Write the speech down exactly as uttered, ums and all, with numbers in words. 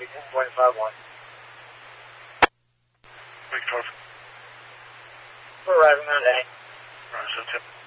ten point five one. Victor. We're arriving on day. Right, so tip.